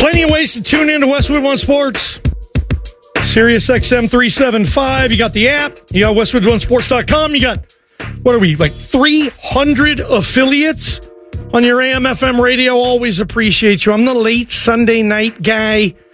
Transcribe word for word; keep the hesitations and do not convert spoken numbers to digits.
Plenty of ways to tune in to Westwood One Sports. Sirius X M three seventy-five. You got the app. You got westwood one sports dot com. You got, what are we, like three hundred affiliates on your A M F M radio. Always appreciate you. I'm the late Sunday night guy.